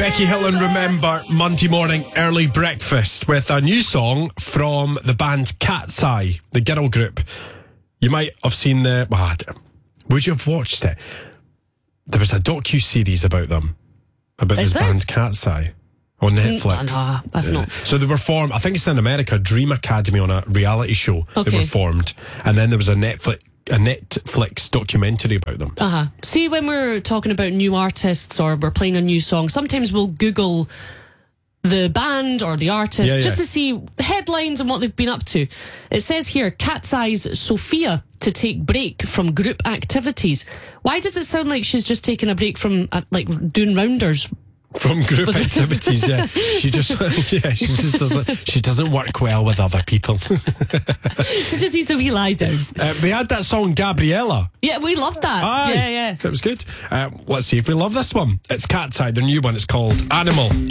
Becky Hill and Remember, Monday morning early breakfast with a new song from the band Cat's Eye, the girl group. You might have seen would you have watched it? There was a docu-series about them, about this band Cat's Eye on Netflix. No, I've not. So they were formed, I think it's in America, Dream Academy, on a reality show. They were formed, and then there was a Netflix documentary about them. See, when we're talking about new artists or we're playing a new song, sometimes we'll Google the band or the artist just to see headlines and what they've been up to. It says here, Cat's Eye's Sophia to take break from group activities. Why does it sound like she's just taking a break from doing rounders? From group activities, she just doesn't work well with other people. She just needs a wee lie down. They had that song Gabriella. Yeah, we loved that. Aye, yeah. It was good. Let's see if we love this one. It's Cat's Eye, their new one. It's called Animal.